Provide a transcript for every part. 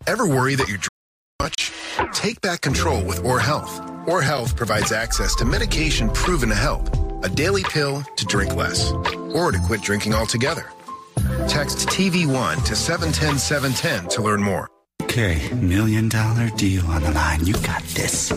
Ever worry that you're drinking too much? Take back control with Or Health. Or Health provides access to medication proven to help. A daily pill to drink less, or to quit drinking altogether. Text TV1 to 710-710 to learn more. Okay, $1 million deal on the line. You got this.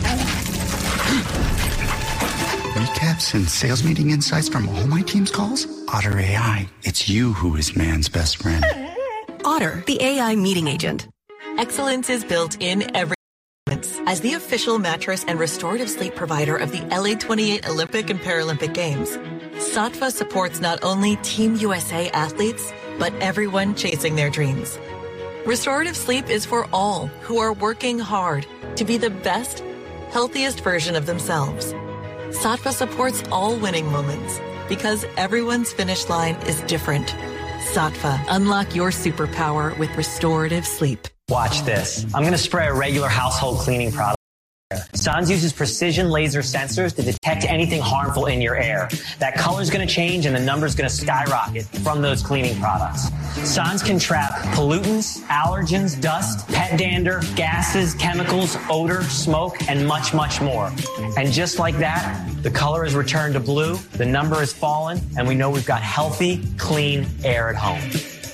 Recaps and sales meeting insights from all my team's calls? Otter AI. It's you who is man's best friend. Otter, the AI meeting agent. Excellence is built in every moment. As the official mattress and restorative sleep provider of the LA28 Olympic and Paralympic Games, Saatva supports not only Team USA athletes, but everyone chasing their dreams. Restorative sleep is for all who are working hard to be the best, healthiest version of themselves. Saatva supports all winning moments because everyone's finish line is different. Saatva, unlock your superpower with restorative sleep. Watch this. I'm going to spray a regular household cleaning product. Sans uses precision laser sensors to detect anything harmful in your air. That color's going to change and the number's going to skyrocket from those cleaning products. Sans can trap pollutants, allergens, dust, pet dander, gases, chemicals, odor, smoke, and much, much more. And just like that, the color is returned to blue, the number has fallen, and we know we've got healthy, clean air at home.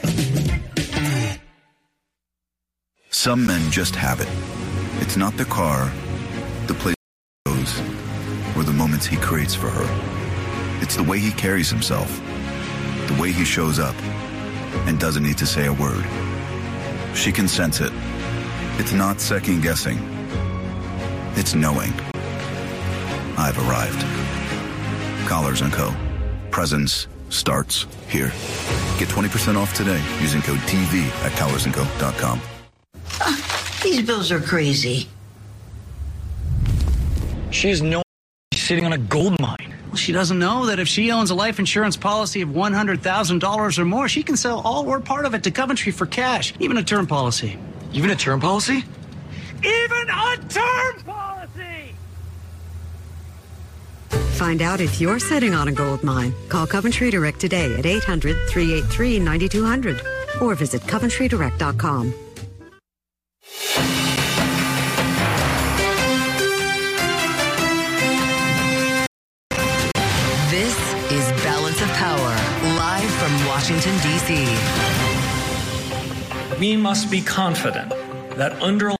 Some men just have it. It's not the car, the place he goes, or the moments he creates for her. It's the way he carries himself, the way he shows up, and doesn't need to say a word. She can sense it. It's not second guessing. It's knowing. I've arrived. Collars & Co. Presence starts here. Get 20% off today using code TV at collarsandco.com. These bills are crazy. She has no she's sitting on a gold mine. Well, she doesn't know that if she owns a life insurance policy of $100,000 or more, she can sell all or part of it to Coventry for cash, even a term policy. Even a term policy? Even a term policy! Find out if you're sitting on a gold mine. Call Coventry Direct today at 800-383-9200 or visit coventrydirect.com. This is Balance of Power, live from Washington, D.C. We must be confident that underlying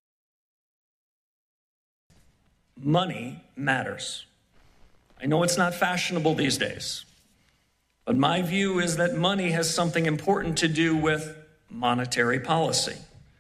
money matters. I know it's not fashionable these days, but my view is that money has something important to do with monetary policy.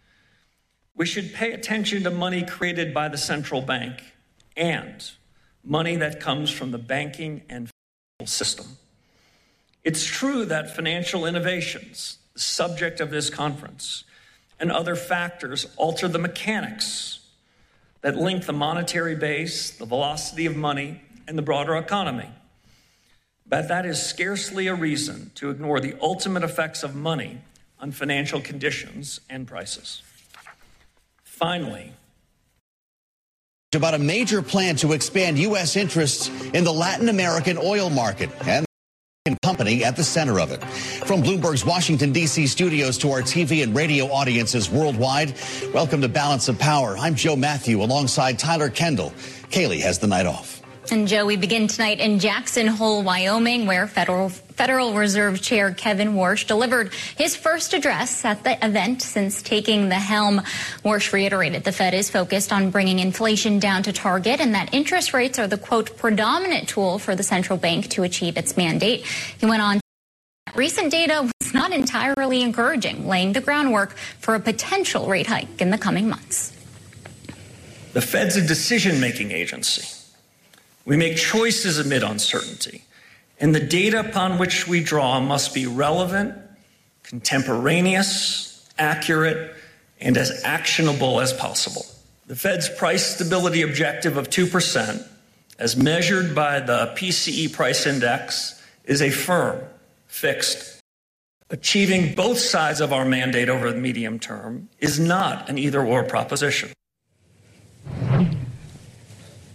We should pay attention to money created by the central bank and money that comes from the banking and financial system. It's true that financial innovations, the subject of this conference, and other factors alter the mechanics that link the monetary base, the velocity of money, and the broader economy. But that is scarcely a reason to ignore the ultimate effects of money on financial conditions and prices. Finally, about a major plan to expand U.S. interests in the Latin American oil market and the company at the center of it. From Bloomberg's Washington, D.C. studios to our TV and radio audiences worldwide, welcome to Balance of Power. I'm Joe Matthew alongside Tyler Kendall. Kaylee has the night off. And Joe, we begin tonight in Jackson Hole, Wyoming, where Federal Reserve Chair Kevin Warsh delivered his first address at the event since taking the helm. Warsh reiterated the Fed is focused on bringing inflation down to target and that interest rates are the, quote, predominant tool for the central bank to achieve its mandate. He went on. Recent data was not entirely encouraging, laying the groundwork for a potential rate hike in the coming months. the Fed's a decision-making agency. We make choices amid uncertainty, and the data upon which we draw must be relevant, contemporaneous, accurate, and as actionable as possible. The Fed's price stability objective of 2%, as measured by the PCE price index, is a firm, fixed. Achieving both sides of our mandate over the medium term is not an either-or proposition.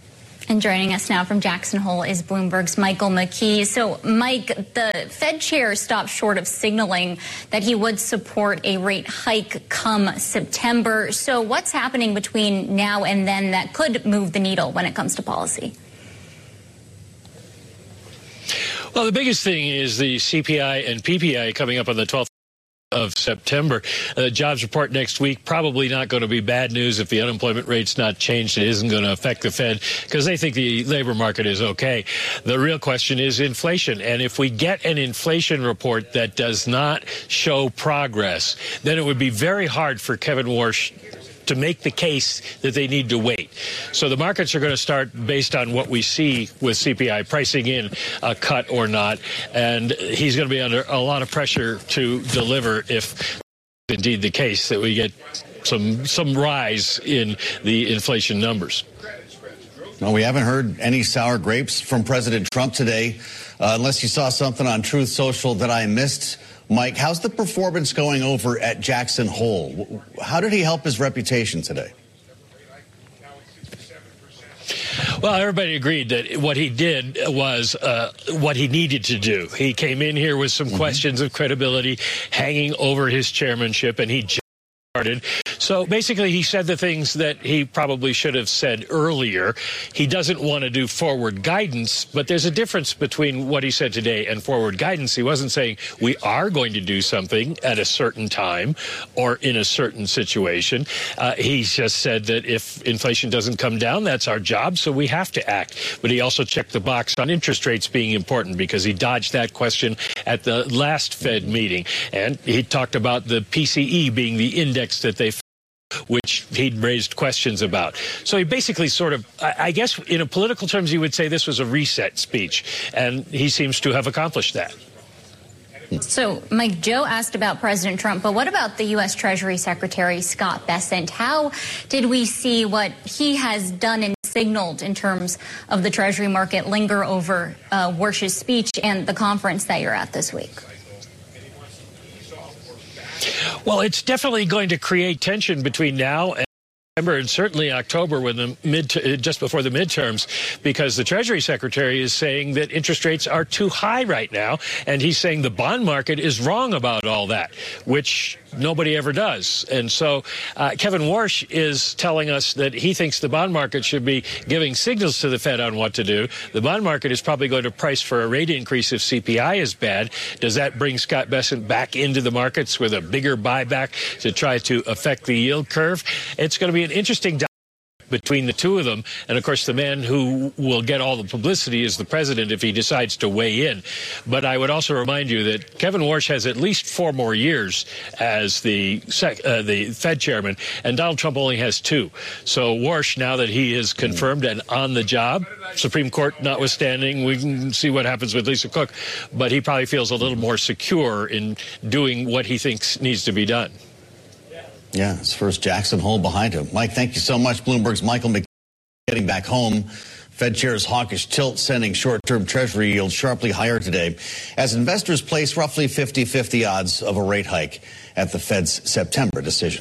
And joining us now from Jackson Hole is Bloomberg's Michael McKee. So, Mike, the Fed chair stopped short of signaling that he would support a rate hike come September. So what's happening between now and then that could move the needle when it comes to policy? Well, the biggest thing is the CPI and PPI coming up on the 12th of September. The jobs report next week, probably not going to be bad news if the unemployment rate's not changed. It isn't going to affect the Fed because they think the labor market is okay. The real question is inflation. And if we get an inflation report that does not show progress, then it would be very hard for Kevin Warsh to make the case that they need to wait. So the markets are going to start based on what we see with CPI pricing in a cut or not. And he's going to be under a lot of pressure to deliver if indeed the case that we get some rise in the inflation numbers. No, we haven't heard any sour grapes from President Trump today, unless you saw something on Truth Social that I missed. Mike, how's the performance going over at Jackson Hole? How did he help his reputation today? Well, everybody agreed that what he did was what he needed to do. He came in here with some questions of credibility hanging over his chairmanship, and he started. So basically, he said the things that he probably should have said earlier. He doesn't want to do forward guidance, but there's a difference between what he said today and forward guidance. He wasn't saying we are going to do something at a certain time or in a certain situation. He just said that if inflation doesn't come down, that's our job, so we have to act. But he also checked the box on interest rates being important because he dodged that question at the last Fed meeting. And he talked about the PCE being the index that they which he'd raised questions about. So he basically sort of, I guess in a political terms, you would say this was a reset speech, and he seems to have accomplished that. So, Mike, Joe asked about President Trump, but what about the U.S. Treasury Secretary Scott Bessent? How did we see what he has done and signaled in terms of the Treasury market linger over Warsh's speech and the conference that you're at this week? Well, it's definitely going to create tension between now and September and certainly October when the just before the midterms, because the Treasury Secretary is saying that interest rates are too high right now, and he's saying the bond market is wrong about all that, which nobody ever does. And so Kevin Warsh is telling us that he thinks the bond market should be giving signals to the Fed on what to do. The bond market is probably going to price for a rate increase if CPI is bad. Does that bring Scott Bessent back into the markets with a bigger buyback to try to affect the yield curve? It's going to be an interesting between the two of them. And, of course, the man who will get all the publicity is the president if he decides to weigh in. But I would also remind you that Kevin Warsh has at least 4 more years as the Fed chairman, and Donald Trump only has 2. So Warsh, now that he is confirmed and on the job, Supreme Court notwithstanding, we can see what happens with Lisa Cook, but he probably feels a little more secure in doing what he thinks needs to be done. Yeah, his first Jackson Hole behind him. Mike, thank you so much. Bloomberg's Michael McKee getting back home. Fed chair's hawkish tilt sending short-term Treasury yields sharply higher today as investors place roughly 50-50 odds of a rate hike at the Fed's September decision.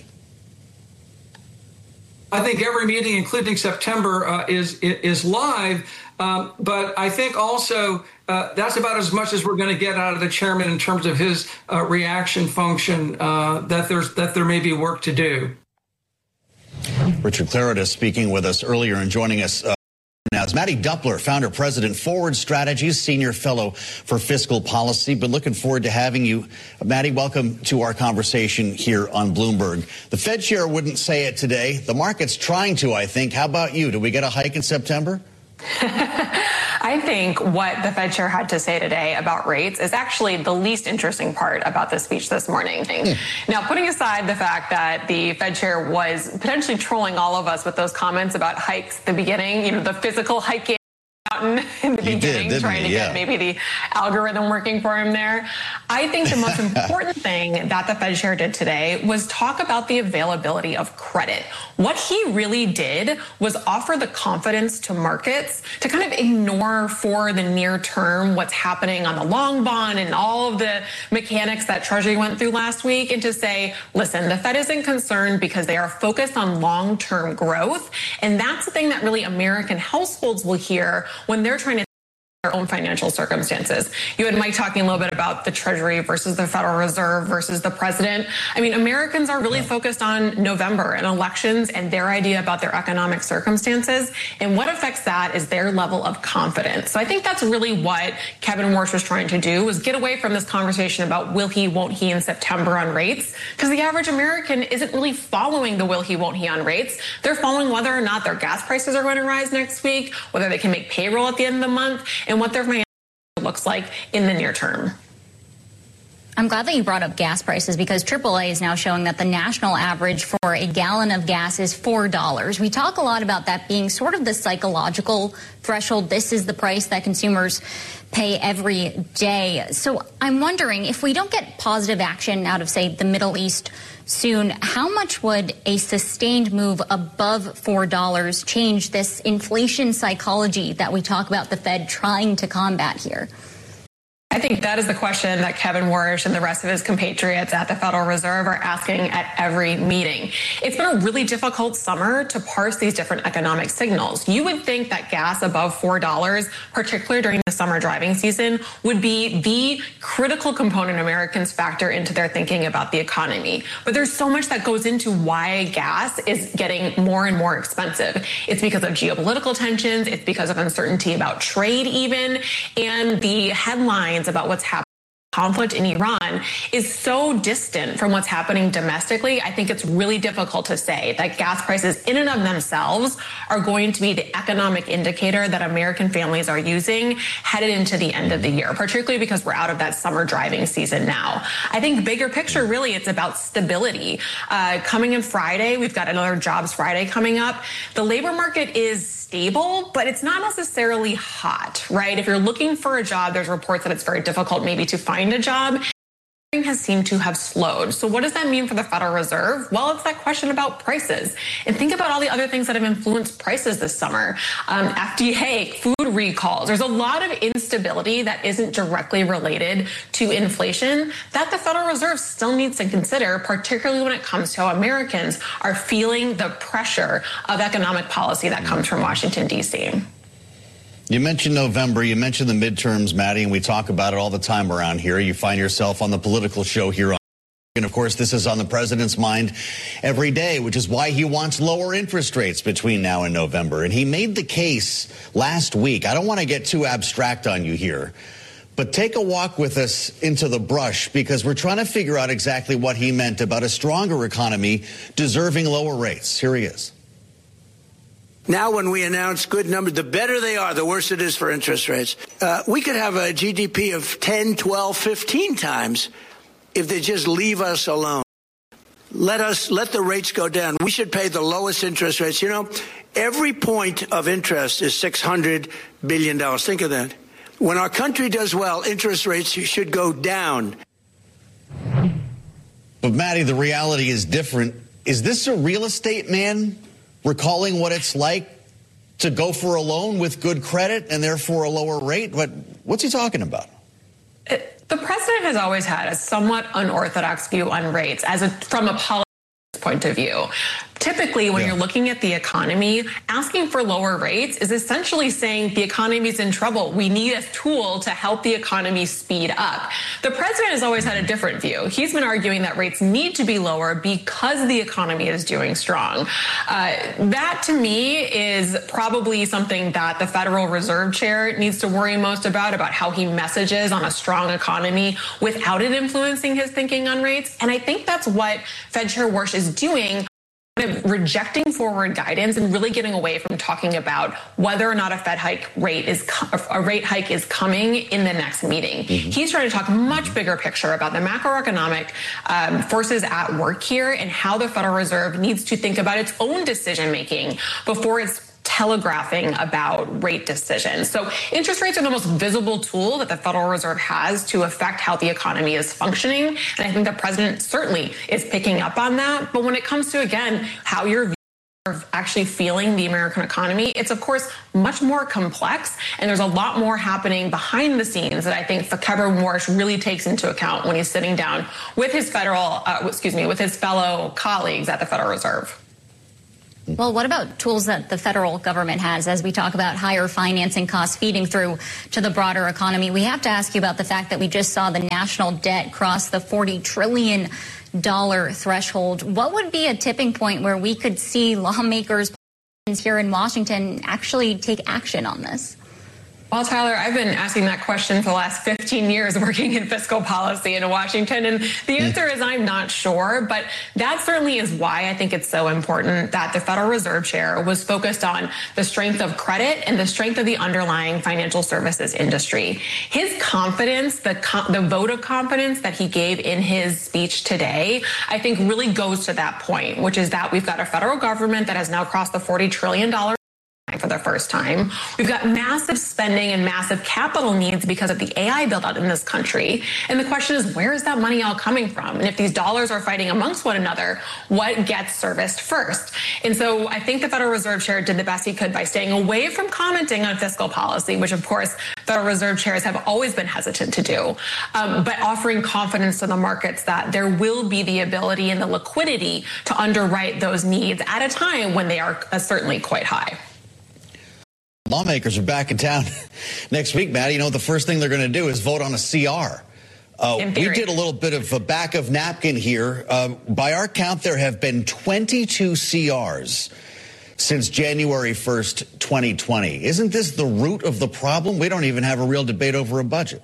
I think every meeting, including September, is live. But I think also that's about as much as we're going to get out of the chairman in terms of his reaction function, that there may be work to do. Richard Clarida speaking with us earlier and joining us now is Maddie Duppler, founder, president, Forward Strategies, senior fellow for fiscal policy. Been looking forward to having you. Maddie, welcome to our conversation here on Bloomberg. The Fed chair wouldn't say it today. The market's trying to, I think. How about you? Do we get a hike in September? I think what the Fed chair had to say today about rates is actually the least interesting part about the speech this morning. Now, putting aside the fact that the Fed chair was potentially trolling all of us with those comments about hikes at the beginning, the physical hiking in the beginning, trying to get maybe the algorithm working for him there. I think the most important thing that the Fed chair did today was talk about the availability of credit. What he really did was offer the confidence to markets to kind of ignore for the near term what's happening on the long bond and all of the mechanics that Treasury went through last week, and to say, listen, the Fed isn't concerned because they are focused on long-term growth. And that's the thing that really American households will hear when they're trying to their own financial circumstances. You had Mike talking a little bit about the Treasury versus the Federal Reserve versus the president. I mean, Americans are really focused on November and elections and their idea about their economic circumstances. And what affects that is their level of confidence. So I think that's really what Kevin Warsh was trying to do, was get away from this conversation about will he, won't he in September on rates, because the average American isn't really following the will he, won't he on rates. They're following whether or not their gas prices are going to rise next week, whether they can make payroll at the end of the month, and what their financial looks like in the near term. I'm glad that you brought up gas prices, because AAA is now showing that the national average for a gallon of gas is $4. We talk a lot about that being sort of the psychological threshold. This is the price that consumers pay every day. So I'm wondering, if we don't get positive action out of, say, the Middle East soon, how much would a sustained move above $4 change this inflation psychology that we talk about the Fed trying to combat here? I think that is the question that Kevin Warsh and the rest of his compatriots at the Federal Reserve are asking at every meeting. It's been a really difficult summer to parse these different economic signals. You would think that gas above $4, particularly during the summer driving season, would be the critical component Americans factor into their thinking about the economy. But there's so much that goes into why gas is getting more and more expensive. It's because of geopolitical tensions. It's because of uncertainty about trade even. And the headlines about what's happening. Conflict in Iran is so distant from what's happening domestically. I think it's really difficult to say that gas prices in and of themselves are going to be the economic indicator that American families are using headed into the end of the year, particularly because we're out of that summer driving season now. I think bigger picture, really, it's about stability. Coming in Friday, we've got another Jobs Friday coming up. The labor market is stable, but it's not necessarily hot, right? If you're looking for a job, there's reports that it's very difficult maybe to find a job. Has seemed to have slowed. So what does that mean for the Federal Reserve? Well, it's that question about prices. And think about all the other things that have influenced prices this summer. FDA, food recalls. There's a lot of instability that isn't directly related to inflation that the Federal Reserve still needs to consider, particularly when it comes to how Americans are feeling the pressure of economic policy that comes from Washington, D.C. You mentioned November, you mentioned the midterms, Maddie, and we talk about it all the time around here. You find yourself on the political show here on, and of course, this is on the president's mind every day, which is why he wants lower interest rates between now and November. And he made the case last week. I don't want to get too abstract on you here, but take a walk with us into the brush, because we're trying to figure out exactly what he meant about a stronger economy deserving lower rates. Here he is. Now, when we announce good numbers, the better they are, the worse it is for interest rates. We could have a GDP of 10, 12, 15 times if they just leave us alone. Let the rates go down. We should pay the lowest interest rates. You know, every point of interest is $600 billion. Think of that. When our country does well, interest rates should go down. But, Maddie, the reality is different. Is this a real estate man recalling what it's like to go for a loan with good credit and therefore a lower rate? What's he talking about? The president has always had a somewhat unorthodox view on rates from a policy point of view. Typically, when you're looking at the economy, asking for lower rates is essentially saying the economy's in trouble. We need a tool to help the economy speed up. The president has always had a different view. He's been arguing that rates need to be lower because the economy is doing strong. That, to me, is probably something that the Federal Reserve Chair needs to worry most about how he messages on a strong economy without it influencing his thinking on rates. And I think that's what Fed Chair Warsh is doing, rejecting forward guidance and really getting away from talking about whether or not a Fed rate hike is coming in the next meeting. He's trying to talk much bigger picture about the macroeconomic forces at work here and how the Federal Reserve needs to think about its own decision making before it's telegraphing about rate decisions. So interest rates are the most visible tool that the Federal Reserve has to affect how the economy is functioning. And I think the president certainly is picking up on that. But when it comes to, again, how you're actually feeling the American economy, it's of course much more complex, and there's a lot more happening behind the scenes that I think Kevin Warsh really takes into account when he's sitting down with his with his fellow colleagues at the Federal Reserve. Well, what about tools that the federal government has as we talk about higher financing costs feeding through to the broader economy? We have to ask you about the fact that we just saw the national debt cross the $40 trillion threshold. What would be a tipping point where we could see lawmakers here in Washington actually take action on this? Well, Tyler, I've been asking that question for the last 15 years working in fiscal policy in Washington, and the answer is I'm not sure, but that certainly is why I think it's so important that the Federal Reserve Chair was focused on the strength of credit and the strength of the underlying financial services industry. His confidence, the vote of confidence that he gave in his speech today, I think really goes to that point, which is that we've got a federal government that has now crossed the $40 trillion for the first time. We've got massive spending and massive capital needs because of the AI build out in this country. And the question is, where is that money all coming from? And if these dollars are fighting amongst one another, what gets serviced first? And so I think the Federal Reserve Chair did the best he could by staying away from commenting on fiscal policy, which of course Federal Reserve chairs have always been hesitant to do, but offering confidence to the markets that there will be the ability and the liquidity to underwrite those needs at a time when they are certainly quite high. Lawmakers are back in town next week, Matt. You know, the first thing they're going to do is vote on a CR. We did a little bit of a back of napkin here. By our count, there have been 22 CRs since January 1st, 2020. Isn't this the root of the problem? We don't even have a real debate over a budget.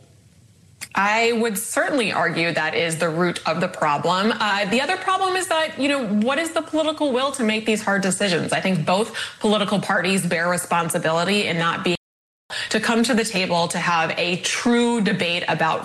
I would certainly argue that is the root of the problem. The other problem is that, what is the political will to make these hard decisions? I think both political parties bear responsibility in not being to come to the table to have a true debate about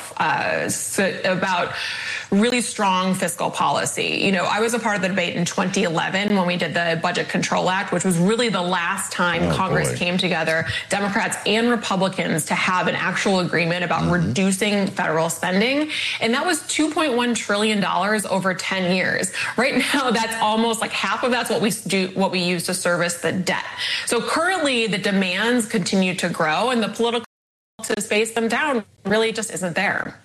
really strong fiscal policy. I was a part of the debate in 2011 when we did the Budget Control Act, which was really the last time Congress came together, Democrats and Republicans, to have an actual agreement about reducing federal spending. And that was $2.1 trillion over 10 years. Right now, that's almost like half of that's what we use to service the debt. So currently, the demands continue to grow, and the political to space them down really just isn't there.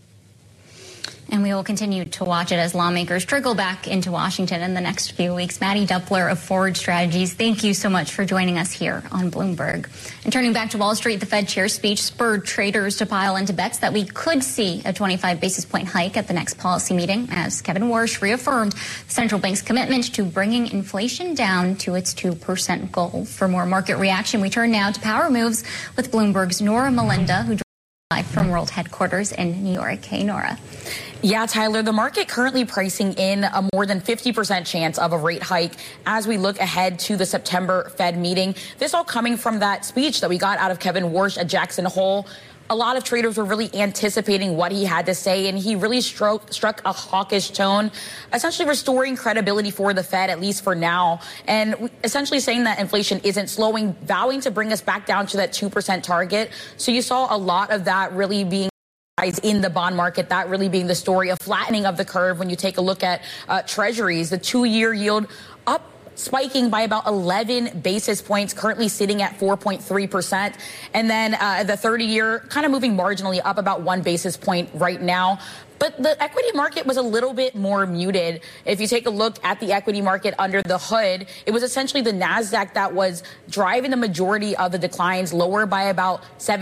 And we will continue to watch it as lawmakers trickle back into Washington in the next few weeks. Maddie Doppler of Forward Strategies, thank you so much for joining us here on Bloomberg. And turning back to Wall Street, the Fed chair's speech spurred traders to pile into bets that we could see a 25 basis point hike at the next policy meeting, as Kevin Warsh reaffirmed the central bank's commitment to bringing inflation down to its 2% goal. For more market reaction, we turn now to power moves with Bloomberg's Nora Melinda, who live from World Headquarters in New York. Hey, Nora. Yeah, Tyler, the market currently pricing in a more than 50% chance of a rate hike as we look ahead to the September Fed meeting. This all coming from that speech that we got out of Kevin Warsh at Jackson Hole. A lot of traders were really anticipating what he had to say, and he really struck a hawkish tone, essentially restoring credibility for the Fed, at least for now, and essentially saying that inflation isn't slowing, vowing to bring us back down to that 2% target. So you saw a lot of that really being in the bond market, that really being the story of flattening of the curve. When you take a look at treasuries, the 2-year yield up, spiking by about 11 basis points, currently sitting at 4.3%. And then the 30-year kind of moving marginally up about 1 basis point right now. But the equity market was a little bit more muted. If you take a look at the equity market under the hood, it was essentially the NASDAQ that was driving the majority of the declines, lower by about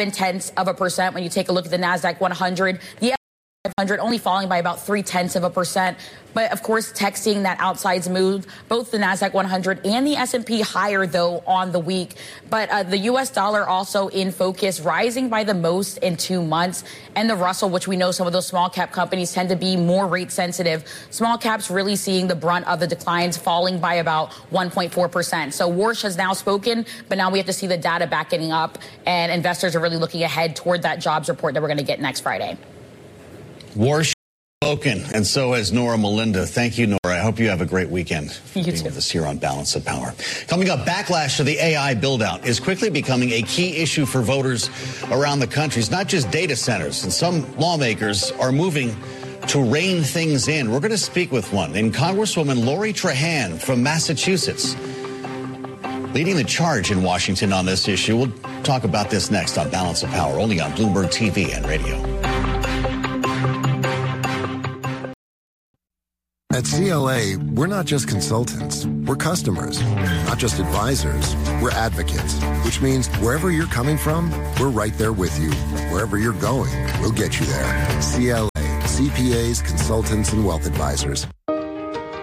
0.7% when you take a look at the NASDAQ 100. The 500 only falling by about 0.3%. But of course, tech seeing that outsides move, both the NASDAQ 100 and the S&P higher, though, on the week. But the U.S. dollar also in focus, rising by the most in 2 months. And the Russell, which we know some of those small cap companies tend to be more rate sensitive. Small caps really seeing the brunt of the declines, falling by about 1.4%. So Warsh has now spoken, but now we have to see the data backing up. And investors are really looking ahead toward that jobs report that we're going to get next Friday. Warsh Spoken, and so has Nora Melinda. Thank you, Nora. I hope you have a great weekend. You being too. with us here on Balance of Power. Coming up, backlash to the AI build-out is quickly becoming a key issue for voters around the country. It's not just data centers, and some lawmakers are moving to rein things in. We're going to speak with one, and Congresswoman Lori Trahan from Massachusetts, leading the charge in Washington on this issue. We'll talk about this next on Balance of Power, only on Bloomberg TV and radio. At CLA, we're not just consultants. We're customers. Not just advisors. We're advocates, which means wherever you're coming from, we're right there with you. Wherever you're going, we'll get you there. CLA, CPAs, consultants, and wealth advisors.